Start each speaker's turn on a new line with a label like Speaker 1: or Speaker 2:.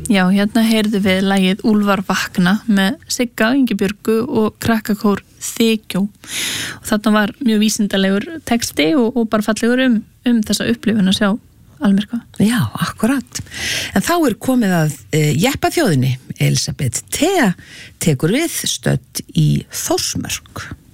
Speaker 1: Já, hérna heyrðu við lagið Úlfar vakna með Sigga, Ingibjörgu og krakkakór Þykjó. Og þarna var mjög vísindalegur texti og bara fallegur þessa upplifun að sjá almyrkva.
Speaker 2: Já, akkurat. En þá komið að jeppaþjóðinni. Elisabeth Thea tekur við stödd í Þórsmörk.